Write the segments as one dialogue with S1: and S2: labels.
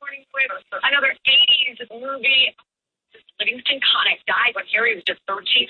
S1: Another 80s movie. Livingston Connick died when Harry was just 13.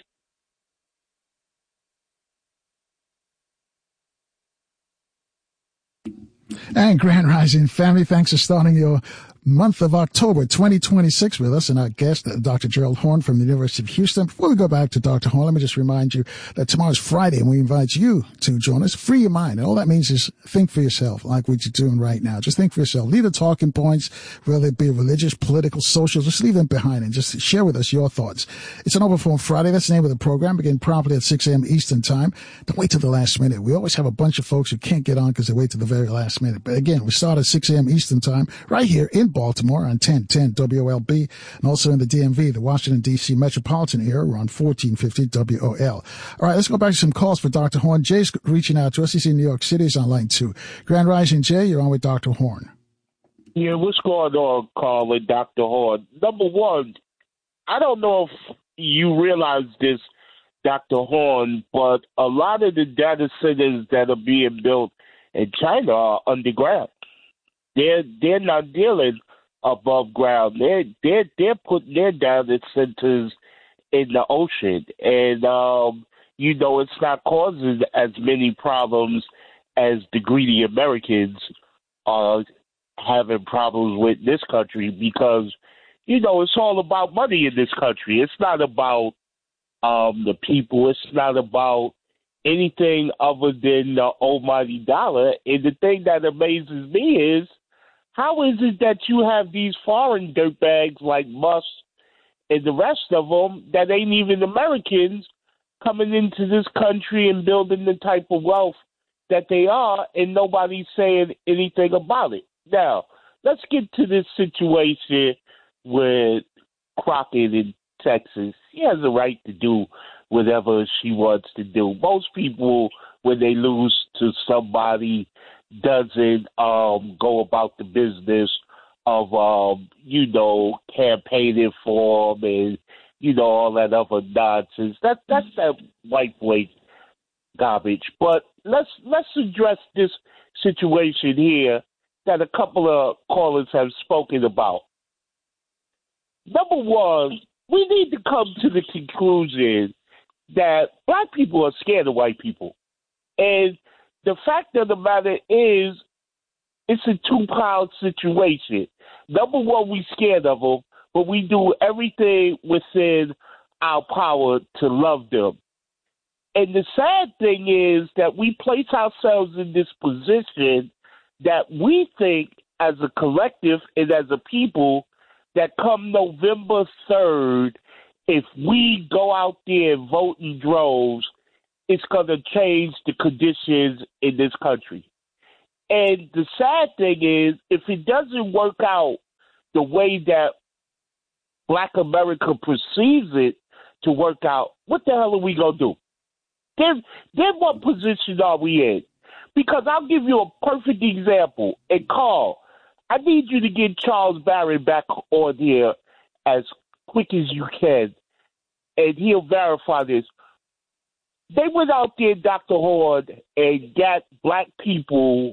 S2: And Grand Rising family, thanks for starting your month of October 2026 with us and our guest, Dr. Gerald Horne from the University of Houston. Before we go back to Dr. Horne, let me just remind you that tomorrow's Friday and we invite you to join us. Free your mind. And all that means is think for yourself, like what you're doing right now. Just think for yourself. Leave the talking points, whether it be religious, political, social, just leave them behind and just share with us your thoughts. It's an open forum Friday. That's the name of the program. Begin promptly at 6 a.m. Eastern time. Don't wait till the last minute. We always have a bunch of folks who can't get on because they wait till the very last minute. But again, we start at 6 a.m. Eastern time right here in Baltimore on 1010 WOLB, and also in the DMV, the Washington, D.C. metropolitan area, we're on 1450 WOL. All right, let's go back to some calls for Dr. Horne. Jay's reaching out to us. He's in New York City. He's on line 2. Grand Rising, Jay, you're on with Dr. Horne.
S3: Yeah, what's going on, Carl and Dr. Horne? Number one, I don't know if you realize this, Dr. Horne, but a lot of the data centers that are being built in China are underground. They're not dealing above ground. They're putting their data centers in the ocean, and it's not causing as many problems as the greedy Americans are having problems with this country because it's all about money in this country. It's not about the people. It's not about anything other than the almighty dollar. And the thing that amazes me is, how is it that you have these foreign dirtbags like Musk and the rest of them that ain't even Americans coming into this country and building the type of wealth that they are, and nobody's saying anything about it? Now, let's get to this situation with Crockett in Texas. She has a right to do whatever she wants to do. Most people, when they lose to somebody, doesn't go about the business of, campaigning for them and, all that other nonsense. That's that white boy garbage. But let's address this situation here that a couple of callers have spoken about. Number one, we need to come to the conclusion that black people are scared of white people. And the fact of the matter is, it's a two-pound situation. Number one, we scared of them, but we do everything within our power to love them. And the sad thing is that we place ourselves in this position that we think as a collective and as a people that come November 3rd, if we go out there and vote in droves, it's going to change the conditions in this country. And the sad thing is, if it doesn't work out the way that Black America perceives it to work out, what the hell are we going to do? Then what position are we in? Because I'll give you a perfect example. And Carl, I need you to get Charles Barron back on here as quick as you can, and he'll verify this. They went out there, Dr. Horne, and got black people